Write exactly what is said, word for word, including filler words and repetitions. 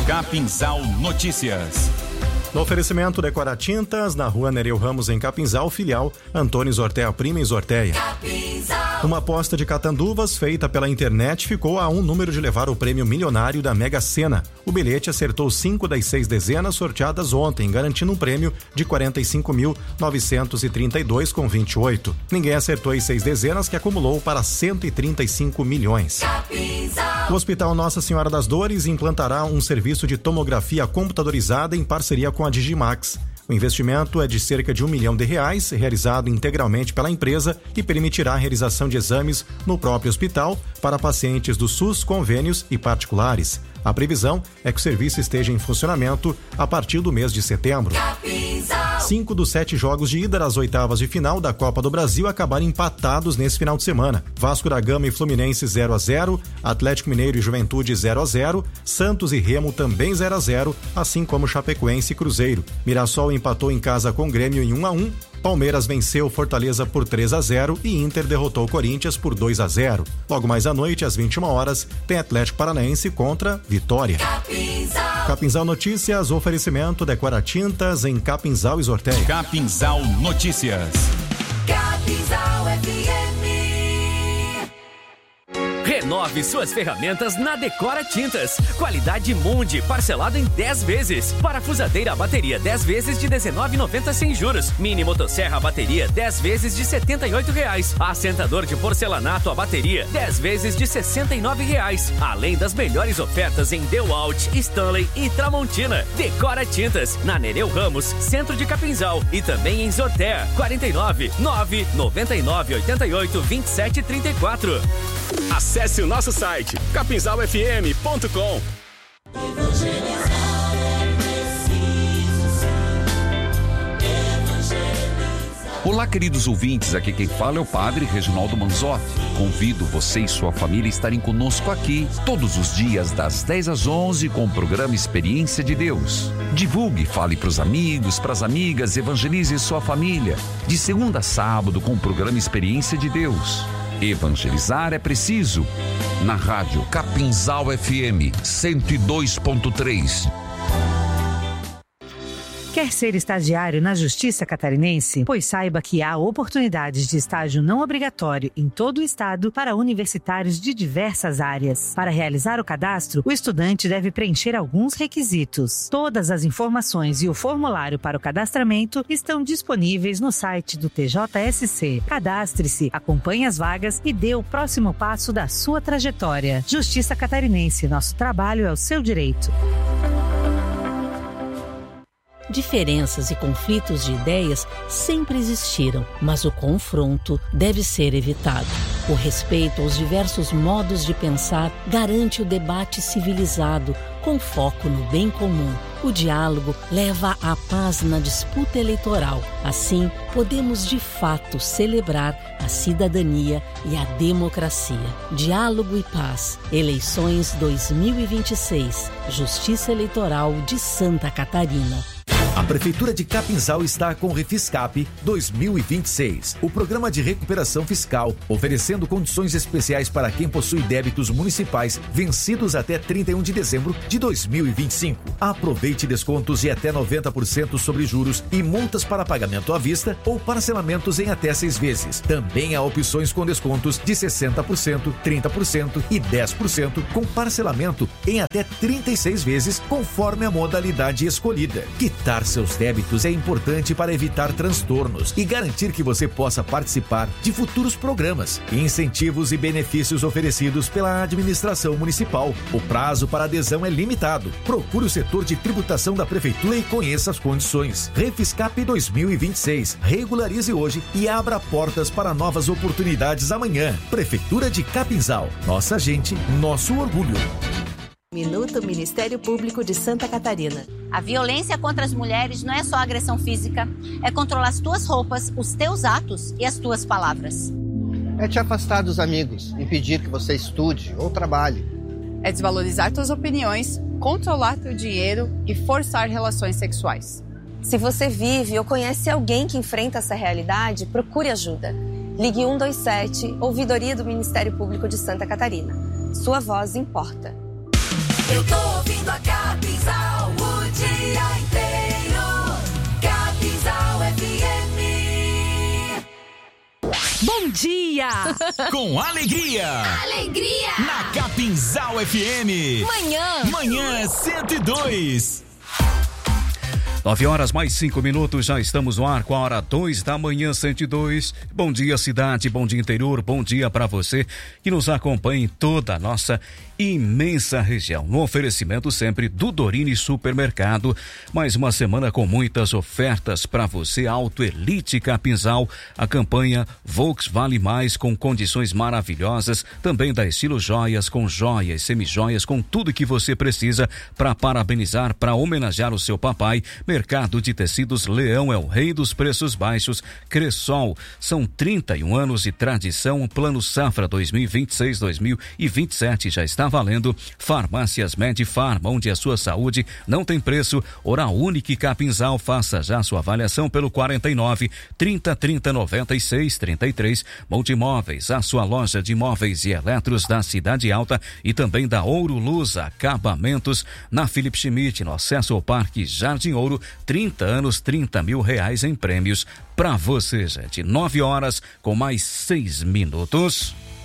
Capinzal Notícias. No oferecimento Decora Tintas, na rua Nereu Ramos, em Capinzal, filial Antônio Zortea Prima em Zorteia. Capinzal. Uma aposta de catanduvas feita pela internet ficou a um número de levar o prêmio milionário da Mega Sena. O bilhete acertou cinco das seis dezenas sorteadas ontem, garantindo um prêmio de quarenta e cinco mil novecentos e trinta e dois com vinte e oito. Ninguém acertou as seis dezenas, que acumulou para cento e trinta e cinco milhões. Capinzal. O Hospital Nossa Senhora das Dores implantará um serviço de tomografia computadorizada em parceria com a Digimax. O investimento é de cerca de um milhão de reais, realizado integralmente pela empresa e permitirá a realização de exames no próprio hospital para pacientes do SUS, convênios e particulares. A previsão é que o serviço esteja em funcionamento a partir do mês de setembro. Capinzal. Cinco dos sete jogos de ida às oitavas de final da Copa do Brasil acabaram empatados nesse final de semana. Vasco da Gama e Fluminense zero a zero, Atlético Mineiro e Juventude zero a zero, Santos e Remo também zero a zero, assim como Chapecoense e Cruzeiro. Mirassol empatou em casa com Grêmio em um a um. Palmeiras venceu Fortaleza por três a zero e Inter derrotou Corinthians por dois a zero. Logo mais à noite, às vinte e uma horas, tem Atlético Paranaense contra Vitória. Capinzal. Capinzal Notícias, oferecimento Decora Tintas em Capinzal e Zorteia. Capinzal Notícias. Capinzal F M. Renove suas ferramentas na Decora Tintas. Qualidade Mundi, parcelado em dez vezes. Parafusadeira a bateria dez vezes de dezenove reais e noventa centavos sem juros. Mini motosserra a bateria dez vezes de setenta e oito reais. Assentador de porcelanato a bateria dez vezes de sessenta e nove reais. Além das melhores ofertas em DeWalt, Stanley e Tramontina. Decora Tintas, na Nereu Ramos, centro de Capinzal e também em Zortea. quarenta e nove, nove, noventa e nove, oitenta e oito, vinte e sete, trinta e quatro. Acesse o nosso site capinzal f m ponto com. Olá, queridos ouvintes, aqui quem fala é o Padre Reginaldo Manzotti. Convido você e sua família a estarem conosco aqui todos os dias das dez às onze com o programa Experiência de Deus. Divulgue, fale para os amigos, para as amigas, evangelize sua família. De segunda a sábado com o programa Experiência de Deus. Evangelizar é preciso. Na rádio Capinzal F M cento e dois ponto três. Quer ser estagiário na Justiça Catarinense? Pois saiba que há oportunidades de estágio não obrigatório em todo o estado para universitários de diversas áreas. Para realizar o cadastro, o estudante deve preencher alguns requisitos. Todas as informações e o formulário para o cadastramento estão disponíveis no site do T J S C. Cadastre-se, acompanhe as vagas e dê o próximo passo da sua trajetória. Justiça Catarinense, nosso trabalho é o seu direito. Diferenças e conflitos de ideias sempre existiram, mas o confronto deve ser evitado. O respeito aos diversos modos de pensar garante o debate civilizado, com foco no bem comum. O diálogo leva à paz na disputa eleitoral. Assim, podemos de fato celebrar a cidadania e a democracia. Diálogo e paz. Eleições dois mil e vinte e seis. Justiça Eleitoral de Santa Catarina. A Prefeitura de Capinzal está com o Refiscap dois mil e vinte e seis, o programa de recuperação fiscal, oferecendo condições especiais para quem possui débitos municipais vencidos até trinta e um de dezembro de dois mil e vinte e cinco. Aproveite descontos de até noventa por cento sobre juros e multas para pagamento à vista ou parcelamentos em até seis vezes. Também há opções com descontos de sessenta por cento, trinta por cento e dez por cento com parcelamento em até trinta e seis vezes conforme a modalidade escolhida. Quitar seus débitos é importante para evitar transtornos e garantir que você possa participar de futuros programas, incentivos e benefícios oferecidos pela administração municipal. O prazo para adesão é limitado. Procure o setor de tributação da Prefeitura e conheça as condições. Refiscap dois mil e vinte e seis. Regularize hoje e abra portas para novas oportunidades amanhã. Prefeitura de Capinzal. Nossa gente, nosso orgulho. Minuto Ministério Público de Santa Catarina. A violência contra as mulheres não é só agressão física, é controlar as tuas roupas, os teus atos e as tuas palavras. É te afastar dos amigos, impedir que você estude ou trabalhe. É desvalorizar tuas opiniões, controlar teu dinheiro e forçar relações sexuais. Se você vive ou conhece alguém que enfrenta essa realidade, procure ajuda. Ligue um dois sete, Ouvidoria do Ministério Público de Santa Catarina. Sua voz importa. Eu tô ouvindo a Capinzal o dia inteiro. Capinzal F M. Bom dia! Com alegria! Alegria! Na Capinzal F M. Manhã! Manhã cento e dois. Nove horas mais cinco minutos, já estamos no ar com a hora dois da manhã cento e dois. Bom dia, cidade, bom dia, interior, bom dia para você que nos acompanha em toda a nossa imensa região. No oferecimento sempre do Dorini Supermercado. Mais uma semana com muitas ofertas para você. Auto Elite Capinzal, a campanha Volks Vale Mais com condições maravilhosas. Também da Estilo Joias, com joias, semijoias, com tudo que você precisa para parabenizar, para homenagear o seu papai. Mercado de Tecidos Leão é o rei dos preços baixos. Cressol, são trinta e um anos de tradição. Plano Safra dois mil e vinte e seis, dois mil e vinte e sete já está valendo. Farmácias Medifarma, onde a sua saúde não tem preço. Oral Unique Capinzal, faça já sua avaliação pelo quarenta e nove, trinta, trinta, noventa e seis, trinta e três. Multimóveis, a sua loja de móveis e eletros da Cidade Alta e também da Ouro Luz Acabamentos na Philip Schmidt, no acesso ao Parque Jardim Ouro. trinta anos, trinta mil reais em prêmios pra você, gente. Nove horas com mais seis minutos.